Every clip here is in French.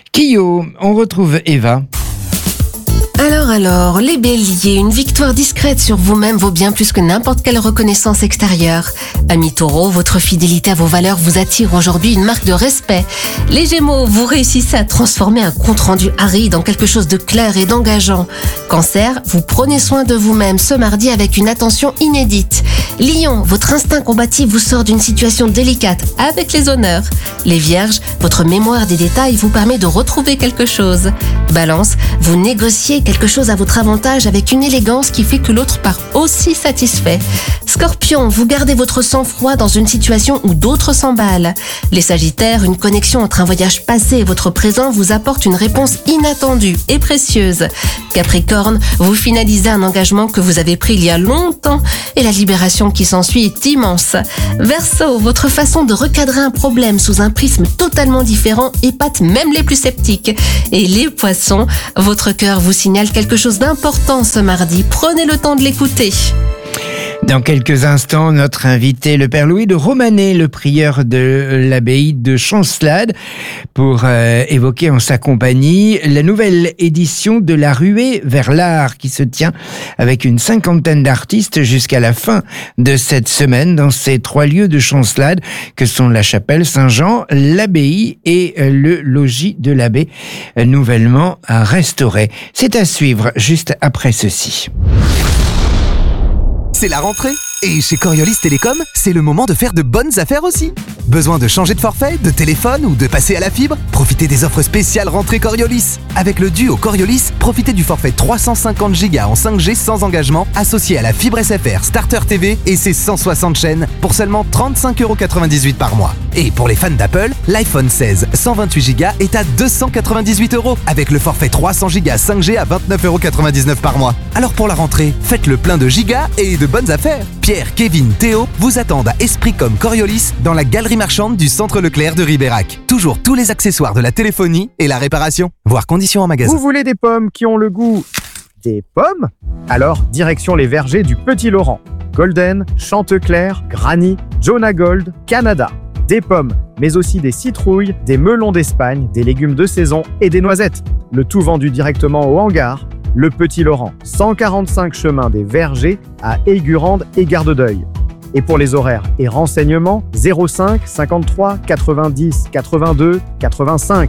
Kyo, on retrouve Eva. Alors, les béliers, une victoire discrète sur vous-même vaut bien plus que n'importe quelle reconnaissance extérieure. Amis taureaux, votre fidélité à vos valeurs vous attire aujourd'hui une marque de respect. Les gémeaux, vous réussissez à transformer un compte-rendu aride en quelque chose de clair et d'engageant. Cancer, vous prenez soin de vous-même ce mardi avec une attention inédite. Lion, votre instinct combatif vous sort d'une situation délicate avec les honneurs. Les vierges, votre mémoire des détails vous permet de retrouver quelque chose. Balance, vous négociez quelque chose à votre avantage avec une élégance qui fait que l'autre part aussi satisfait. Scorpion, vous gardez votre sang-froid dans une situation où d'autres s'emballent. Les Sagittaires, une connexion entre un voyage passé et votre présent vous apporte une réponse inattendue et précieuse. Capricorne, vous finalisez un engagement que vous avez pris il y a longtemps et la libération qui s'ensuit est immense. Verseau, votre façon de recadrer un problème sous un prisme totalement différent épate même les plus sceptiques. Et les Poissons, votre cœur vous signale quelque chose d'important ce mardi. Prenez le temps de l'écouter. Dans quelques instants, notre invité, le Père Louis de Romanet, le prieur de l'abbaye de Chancelade, pour évoquer en sa compagnie la nouvelle édition de la ruée vers l'art qui se tient avec une 50aine d'artistes jusqu'à la fin de cette semaine dans ces 3 lieux de Chancelade que sont la chapelle Saint-Jean, l'abbaye et le logis de l'abbé nouvellement restauré. C'est à suivre juste après ceci. C'est la rentrée et chez Coriolis Télécom, c'est le moment de faire de bonnes affaires aussi. Besoin de changer de forfait, de téléphone ou de passer à la fibre ? Profitez des offres spéciales rentrée Coriolis. Avec le duo Coriolis, profitez du forfait 350 Go en 5G sans engagement associé à la fibre SFR Starter TV et ses 160 chaînes pour seulement 35,98€ par mois. Et pour les fans d'Apple, l'iPhone 16 128 Go est à 298€ avec le forfait 300 Go 5G à 29,99€ par mois. Alors pour la rentrée, faites le plein de gigas et de bonnes affaires. Pierre, Kevin, Théo vous attendent à Espricom Coriolis dans la galerie marchande du centre Leclerc de Ribérac. Toujours tous les accessoires de la téléphonie et la réparation. Voir conditions en magasin. Vous voulez des pommes qui ont le goût des pommes ? Alors, direction les vergers du Petit Laurent. Golden, Chantecler, Granny, Jonah Gold, Canada. Des pommes, mais aussi des citrouilles, des melons d'Espagne, des légumes de saison et des noisettes. Le tout vendu directement au hangar. Le Petit Laurent, 145 chemin des Vergers à Aigurande et Gardedeuil. Et pour les horaires et renseignements, 05 53 90 82 85.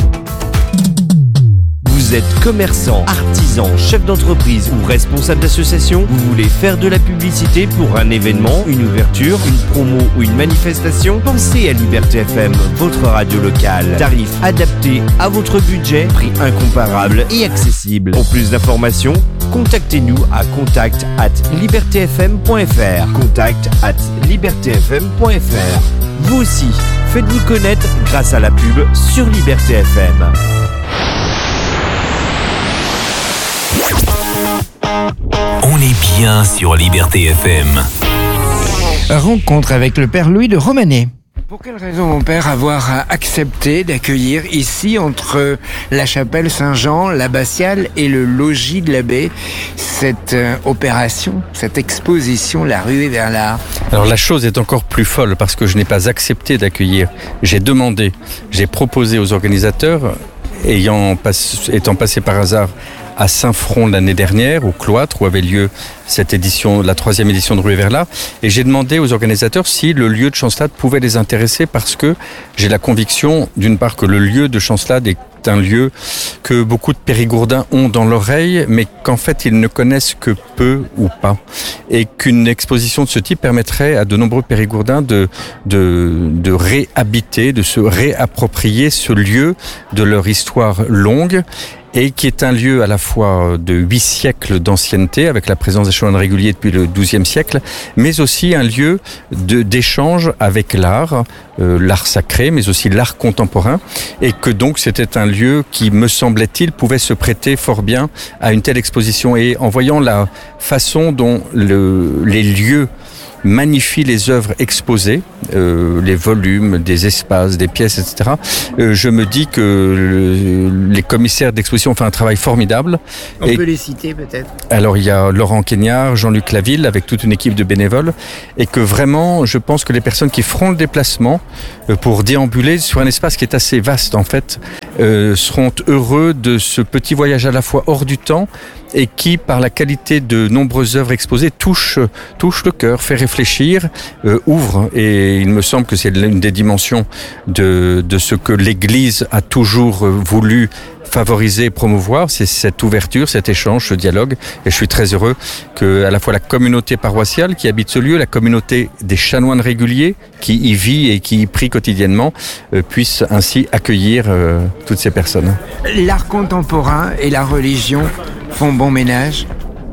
Vous êtes commerçant, artisan, chef d'entreprise ou responsable d'association, vous voulez faire de la publicité pour un événement, une ouverture, une promo ou une manifestation? Pensez à Liberté FM, votre radio locale. Tarif adapté à votre budget, prix incomparable et accessible. Pour plus d'informations, contactez-nous à contact@libertfm.fr. contact@libertfm.fr. Vous aussi, faites-vous connaître grâce à la pub sur Liberté FM. On est bien sur Liberté FM. Rencontre avec le Père Louis de Romanet. Pour quelle raison, mon père, avoir accepté d'accueillir ici, entre la chapelle Saint-Jean, l'abbatiale et le logis de l'abbé, cette opération, cette exposition, la ruée vers l'art? Alors la chose est encore plus folle parce que je n'ai pas accepté d'accueillir. J'ai demandé, j'ai proposé aux organisateurs, étant passé par hasard à Saint-Front l'année dernière, au Cloître, où avait lieu cette édition, la 3e édition de Ruée vers l'art. Et j'ai demandé aux organisateurs si le lieu de Chancelade pouvait les intéresser parce que j'ai la conviction, d'une part, que le lieu de Chancelade est un lieu que beaucoup de Périgourdins ont dans l'oreille, mais qu'en fait, ils ne connaissent que peu ou pas. Et qu'une exposition de ce type permettrait à de nombreux Périgourdins de réhabiter, de se réapproprier ce lieu de leur histoire longue, et qui est un lieu à la fois de 8 siècles d'ancienneté, avec la présence des chanoines réguliers depuis le XIIe siècle, mais aussi un lieu d'échange avec l'art sacré, mais aussi l'art contemporain, et que donc c'était un lieu qui, me semblait-il, pouvait se prêter fort bien à une telle exposition. Et en voyant la façon dont les lieux magnifie les œuvres exposées, les volumes, des espaces, des pièces, etc. Je me dis que les commissaires d'exposition font un travail formidable. On peut les citer peut-être. Alors il y a Laurent Quégnard, Jean-Luc Laville avec toute une équipe de bénévoles et que vraiment je pense que les personnes qui feront le déplacement pour déambuler sur un espace qui est assez vaste en fait seront heureux de ce petit voyage à la fois hors du temps et qui, par la qualité de nombreuses œuvres exposées, touche le cœur, fait réfléchir, ouvre. Et il me semble que c'est l'une des dimensions de ce que l'Église a toujours voulu favoriser et promouvoir, c'est cette ouverture, cet échange, ce dialogue. Et je suis très heureux que à la fois la communauté paroissiale qui habite ce lieu, la communauté des chanoines réguliers qui y vit et qui y prie quotidiennement, puisse ainsi accueillir toutes ces personnes. L'art contemporain et la religion font bon ménage.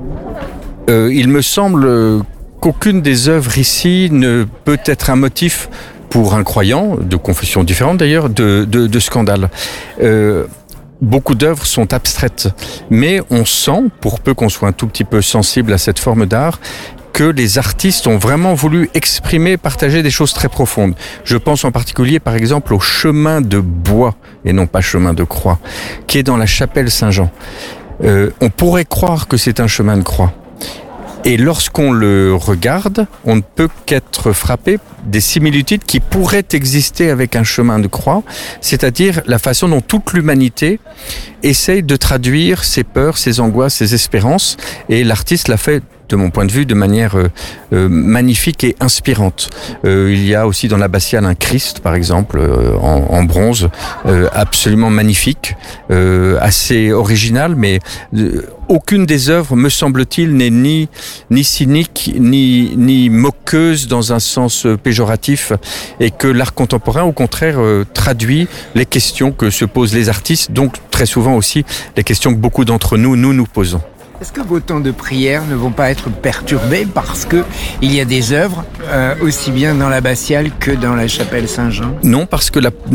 Il me semble qu'aucune des œuvres ici ne peut être un motif pour un croyant, de confession différente d'ailleurs, de scandale. Beaucoup d'œuvres sont abstraites, mais on sent, pour peu qu'on soit un tout petit peu sensible à cette forme d'art, que les artistes ont vraiment voulu exprimer, partager des choses très profondes. Je pense en particulier, par exemple, au chemin de bois, et non pas chemin de croix, qui est dans la chapelle Saint-Jean. On pourrait croire que c'est un chemin de croix. Et lorsqu'on le regarde, on ne peut qu'être frappé des similitudes qui pourraient exister avec un chemin de croix, c'est-à-dire la façon dont toute l'humanité essaye de traduire ses peurs, ses angoisses, ses espérances, et l'artiste l'a fait, de mon point de vue, de manière magnifique et inspirante. Il y a aussi dans l'abbatiale un Christ, par exemple, en bronze, absolument magnifique, assez original, mais aucune des œuvres, me semble-t-il, n'est ni cynique, ni moqueuse dans un sens péjoratif, et que l'art contemporain, au contraire, traduit les questions que se posent les artistes, donc très souvent aussi les questions que beaucoup d'entre nous posons. Est-ce que vos temps de prière ne vont pas être perturbés parce que il y a des œuvres aussi bien dans l'abbatiale que dans la chapelle Saint-Jean ? Non, parce que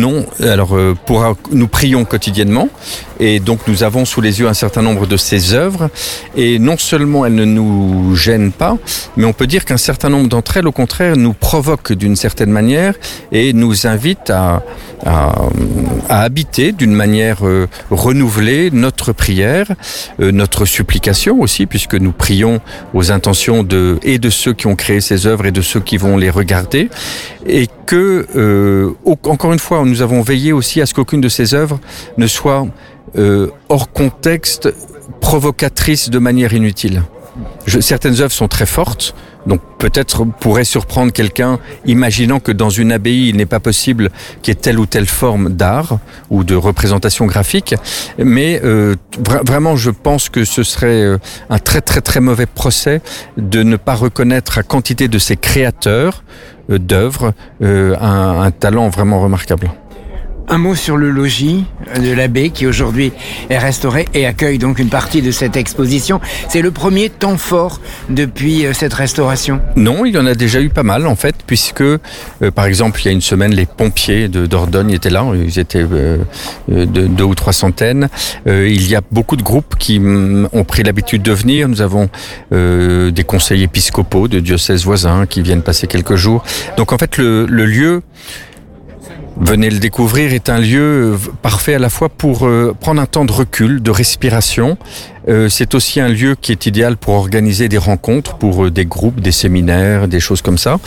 nous prions quotidiennement et donc nous avons sous les yeux un certain nombre de ces œuvres et non seulement elles ne nous gênent pas, mais on peut dire qu'un certain nombre d'entre elles, au contraire, nous provoquent d'une certaine manière et nous invitent à habiter d'une manière renouvelée notre prière, notre supplication aussi, puisque nous prions aux intentions de ceux qui ont créé ces œuvres et de ceux qui vont les regarder, et que, encore une fois, nous avons veillé aussi à ce qu'aucune de ces œuvres ne soit hors contexte, provocatrice de manière inutile. Certaines œuvres sont très fortes, donc peut-être pourrait surprendre quelqu'un imaginant que dans une abbaye il n'est pas possible qu'il y ait telle ou telle forme d'art ou de représentation graphique, mais vraiment je pense que ce serait un très très très mauvais procès de ne pas reconnaître à quantité de ces créateurs d'œuvres un talent vraiment remarquable. Un mot sur le logis de l'abbé qui aujourd'hui est restauré et accueille donc une partie de cette exposition. C'est le premier temps fort depuis cette restauration ? Non, il y en a déjà eu pas mal en fait, puisque par exemple il y a une semaine les pompiers de Dordogne étaient là, ils étaient de 2 ou 3 centaines. Il y a beaucoup de groupes qui ont pris l'habitude de venir. Nous avons des conseillers épiscopaux de diocèses voisins qui viennent passer quelques jours. Donc en fait le lieu, venez le découvrir, est un lieu parfait à la fois pour prendre un temps de recul, de respiration. C'est aussi un lieu qui est idéal pour organiser des rencontres, pour des groupes, des séminaires, des choses comme ça.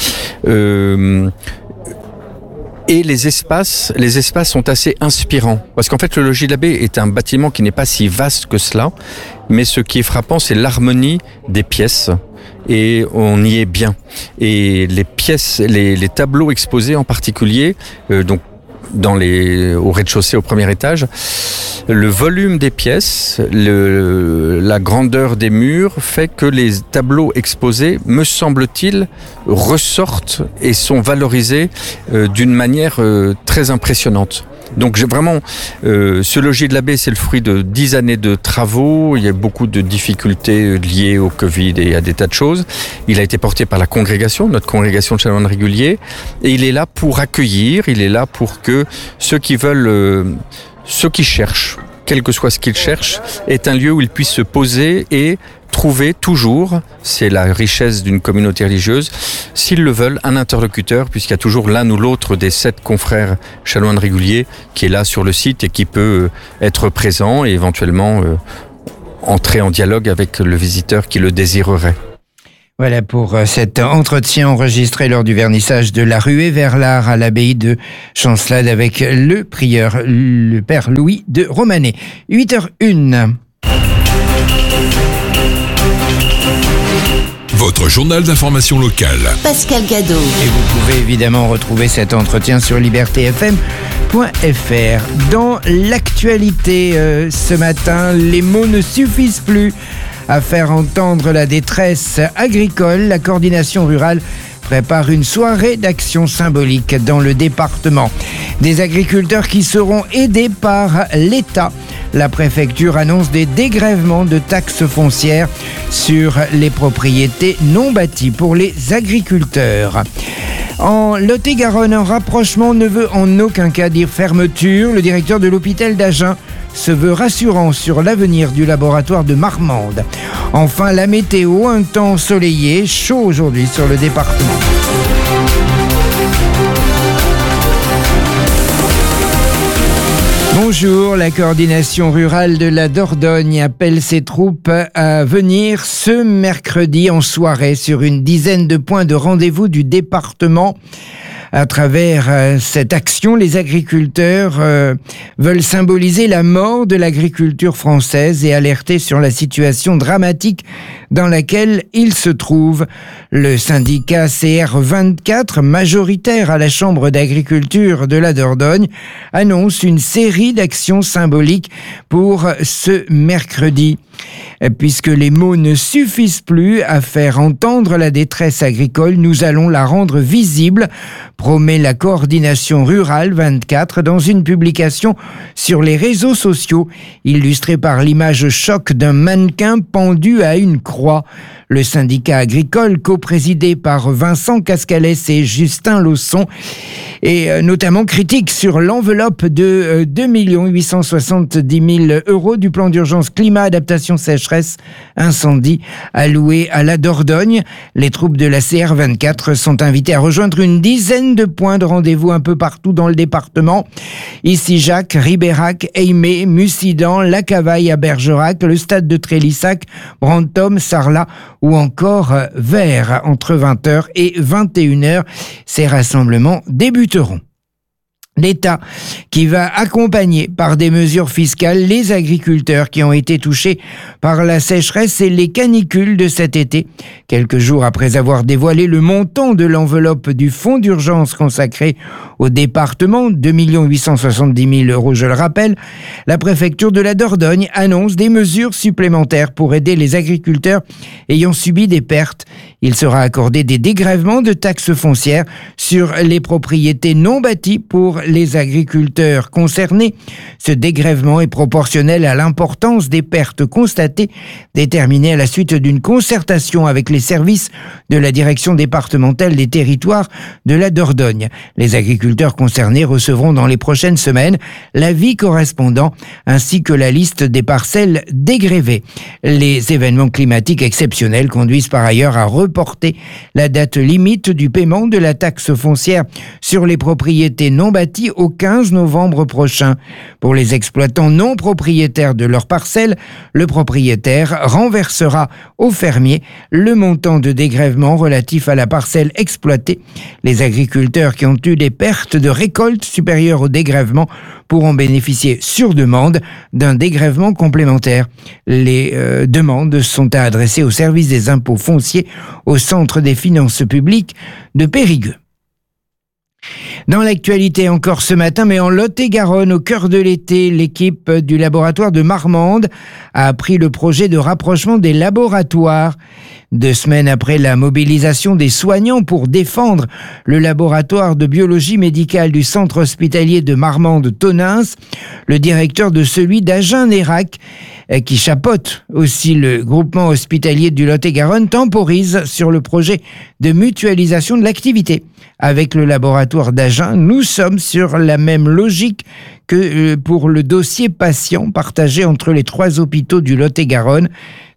Et les espaces sont assez inspirants. Parce qu'en fait, le logis de l'abbé est un bâtiment qui n'est pas si vaste que cela. Mais ce qui est frappant, c'est l'harmonie des pièces. Et on y est bien. Et les pièces, les tableaux exposés en particulier, donc au rez-de-chaussée, au premier étage, le volume des pièces, la grandeur des murs fait que les tableaux exposés, me semble-t-il, ressortent et sont valorisés d'une manière très impressionnante. Donc vraiment, ce logis de l'abbé, c'est le fruit de 10 années de travaux. Il y a beaucoup de difficultés liées au Covid et à des tas de choses. Il a été porté par la congrégation, notre congrégation de chanoines réguliers. Et il est là pour accueillir, il est là pour que ceux qui veulent, ceux qui cherchent, quel que soit ce qu'ils cherchent, est un lieu où ils puissent se poser et trouver toujours, c'est la richesse d'une communauté religieuse, s'ils le veulent, un interlocuteur, puisqu'il y a toujours l'un ou l'autre des 7 confrères chanoines réguliers qui est là sur le site et qui peut être présent et éventuellement entrer en dialogue avec le visiteur qui le désirerait. Voilà pour cet entretien enregistré lors du vernissage de la ruée vers l'art à l'abbaye de Chancelade avec le prieur, le père Louis de Romanet. 8h01. Votre journal d'information locale. Pascal Gadot. Et vous pouvez évidemment retrouver cet entretien sur libertéfm.fr. Dans l'actualité ce matin, les mots ne suffisent plus à faire entendre la détresse agricole. La coordination rurale prépare une soirée d'action symbolique dans le département. Des agriculteurs qui seront aidés par l'État. La préfecture annonce des dégrèvements de taxes foncières sur les propriétés non bâties pour les agriculteurs. En Lot-et-Garonne, un rapprochement ne veut en aucun cas dire fermeture. Le directeur de l'hôpital d'Agen se veut rassurant sur l'avenir du laboratoire de Marmande. Enfin, la météo, un temps ensoleillé, chaud aujourd'hui sur le département. Bonjour, la coordination rurale de la Dordogne appelle ses troupes à venir ce mercredi en soirée sur une dizaine de points de rendez-vous du département. À travers cette action, les agriculteurs veulent symboliser la mort de l'agriculture française et alerter sur la situation dramatique dans laquelle ils se trouvent. Le syndicat CR24, majoritaire à la Chambre d'agriculture de la Dordogne, annonce une série d'actions symboliques pour ce mercredi. Puisque les mots ne suffisent plus à faire entendre la détresse agricole, nous allons la rendre visible, promet la coordination rurale 24 dans une publication sur les réseaux sociaux, illustrée par l'image choc d'un mannequin pendu à une croix. Le syndicat agricole, coprésidé par Vincent Cascalès et Justin Lausson, est notamment critique sur l'enveloppe de 2 870 000 € du plan d'urgence climat, adaptation, sécheresse, incendie alloué à la Dordogne. Les troupes de la CR24 sont invitées à rejoindre une dizaine de points de rendez-vous un peu partout dans le département. Ici Jacques, Ribérac, Aimé, Mussidan, La Cavaille à Bergerac, le stade de Trélissac, Brantôme, Sarlat ou encore Vert entre 20h et 21h. Ces rassemblements débuteront. L'État qui va accompagner par des mesures fiscales les agriculteurs qui ont été touchés par la sécheresse et les canicules de cet été. Quelques jours après avoir dévoilé le montant de l'enveloppe du fonds d'urgence consacré au département, 2 870 000 €, je le rappelle, la préfecture de la Dordogne annonce des mesures supplémentaires pour aider les agriculteurs ayant subi des pertes. Il sera accordé des dégrèvements de taxes foncières sur les propriétés non bâties pour les agriculteurs concernés. Ce dégrèvement est proportionnel à l'importance des pertes constatées, déterminées à la suite d'une concertation avec les services de la direction départementale des territoires de la Dordogne. Les agriculteurs concernés recevront dans les prochaines semaines l'avis correspondant ainsi que la liste des parcelles dégrévées. Les événements climatiques exceptionnels conduisent par ailleurs à reporter la date limite du paiement de la taxe foncière sur les propriétés non bâties au 15 novembre prochain. Pour les exploitants non propriétaires de leurs parcelles, le propriétaire renversera au fermier le montant de dégrèvement relatif à la parcelle exploitée. Les agriculteurs qui ont eu des pertes de récolte supérieures au dégrèvement pourront bénéficier sur demande d'un dégrèvement complémentaire. Les demandes sont à adresser au service des impôts fonciers au Centre des finances publiques de Périgueux. Dans l'actualité encore ce matin, mais en Lot-et-Garonne, au cœur de l'été, l'équipe du laboratoire de Marmande a appris le projet de rapprochement des laboratoires. 2 semaines après la mobilisation des soignants pour défendre le laboratoire de biologie médicale du centre hospitalier de Marmande-Tonneins, le directeur de celui d'Agen-Nérac, qui chapeaute aussi le groupement hospitalier du Lot-et-Garonne, temporise sur le projet de mutualisation de l'activité. Avec le laboratoire d'Agen, nous sommes sur la même logique que pour le dossier patient partagé entre les 3 hôpitaux du Lot-et-Garonne,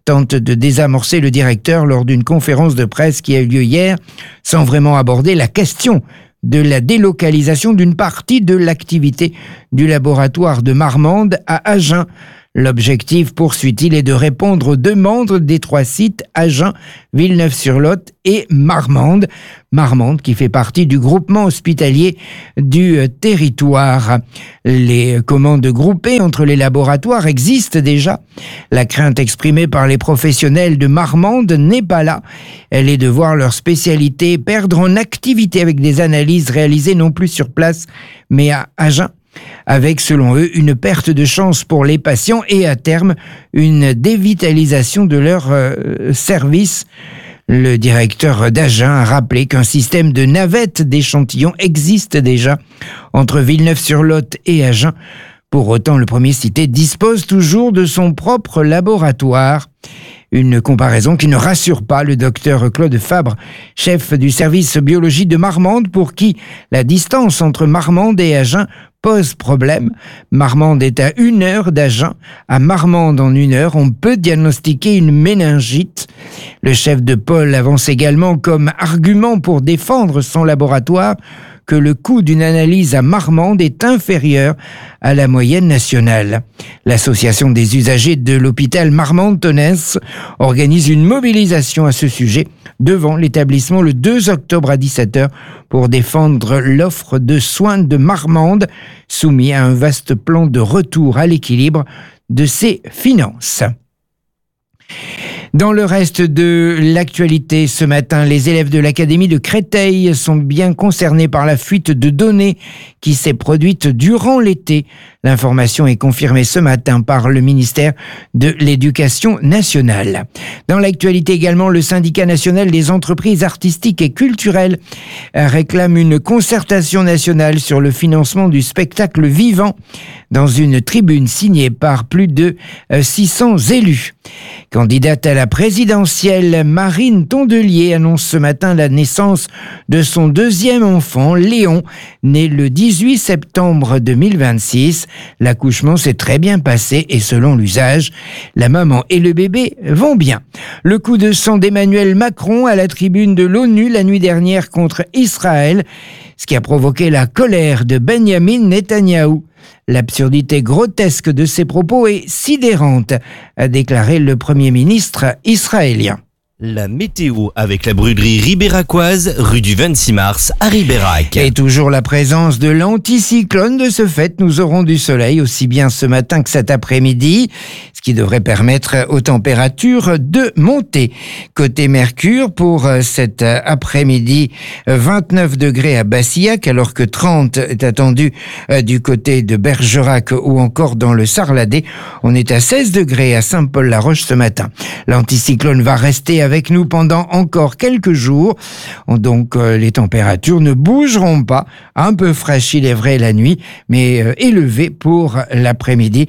tente de désamorcer le directeur lors d'une conférence de presse qui a eu lieu hier, sans vraiment aborder la question de la délocalisation d'une partie de l'activité du laboratoire de Marmande à Agen. L'objectif, poursuit-il, est de répondre aux demandes des 3 sites Agen, Villeneuve-sur-Lot et Marmande. Marmande qui fait partie du groupement hospitalier du territoire. Les commandes groupées entre les laboratoires existent déjà. La crainte exprimée par les professionnels de Marmande n'est pas là. Elle est de voir leur spécialité perdre en activité avec des analyses réalisées non plus sur place, mais à Agen, avec, selon eux, une perte de chance pour les patients et, à terme, une dévitalisation de leur service. Le directeur d'Agen a rappelé qu'un système de navette d'échantillons existe déjà entre Villeneuve-sur-Lot et Agen. Pour autant, le premier cité dispose toujours de son propre laboratoire. Une comparaison qui ne rassure pas le docteur Claude Fabre, chef du service biologie de Marmande, pour qui la distance entre Marmande et Agen pose problème. Marmande est à 1 heure d'Agen. À Marmande, en 1 heure, on peut diagnostiquer une méningite. Le chef de pôle avance également comme argument pour défendre son laboratoire que le coût d'une analyse à Marmande est inférieur à la moyenne nationale. L'association des usagers de l'hôpital Marmande-Tonnes organise une mobilisation à ce sujet devant l'établissement le 2 octobre à 17h pour défendre l'offre de soins de Marmande, soumis à un vaste plan de retour à l'équilibre de ses finances. Dans le reste de l'actualité ce matin, les élèves de l'Académie de Créteil sont bien concernés par la fuite de données qui s'est produite durant l'été. L'information est confirmée ce matin par le ministère de l'Éducation nationale. Dans l'actualité également, le syndicat national des entreprises artistiques et culturelles réclame une concertation nationale sur le financement du spectacle vivant dans une tribune signée par plus de 600 élus. Candidate à la présidentielle, Marine Tondelier annonce ce matin la naissance de son 2e enfant, Léon, né le 18 septembre 2026. L'accouchement s'est très bien passé et selon l'usage, la maman et le bébé vont bien. Le coup de sang d'Emmanuel Macron à la tribune de l'ONU la nuit dernière contre Israël, ce qui a provoqué la colère de Benjamin Netanyahou. L'absurdité grotesque de ces propos est sidérante, a déclaré le Premier ministre israélien. La météo avec la brûlerie ribéracoise, rue du 26 mars à Ribérac. Et toujours la présence de l'anticyclone. De ce fait, nous aurons du soleil aussi bien ce matin que cet après-midi, ce qui devrait permettre aux températures de monter. Côté Mercure, pour cet après-midi, 29 degrés à Bassillac, alors que 30 est attendu du côté de Bergerac ou encore dans le Sarladais. On est à 16 degrés à Saint-Paul-la-Roche ce matin. L'anticyclone va rester avec nous pendant encore quelques jours. Donc les températures ne bougeront pas. Un peu fraîches, il est vrai, la nuit, mais élevées pour l'après-midi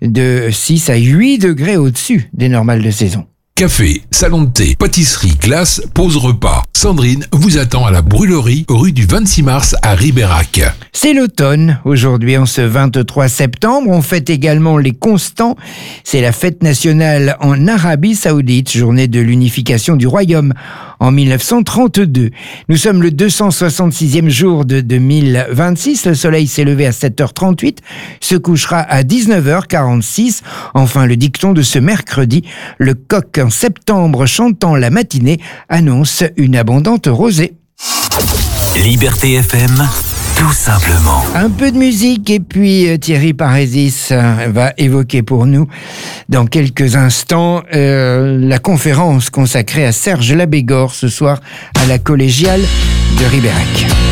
de 6 à 8 degrés au-dessus des normales de saison. Café, salon de thé, pâtisserie, glace, pause repas. Sandrine vous attend à la brûlerie, rue du 26 mars à Ribérac. C'est l'automne. Aujourd'hui, en ce 23 septembre, on fête également les Constants. C'est la fête nationale en Arabie Saoudite, journée de l'unification du royaume en 1932. Nous sommes le 266e jour de 2026. Le soleil s'est levé à 7h38, se couchera à 19h46. Enfin, le dicton de ce mercredi, le coq en septembre chantant la matinée annonce une abondante rosée. Liberté FM, tout simplement. Un peu de musique et puis Thierry Parésis va évoquer pour nous dans quelques instants la conférence consacrée à Serge Labégor ce soir à la collégiale de Ribérac.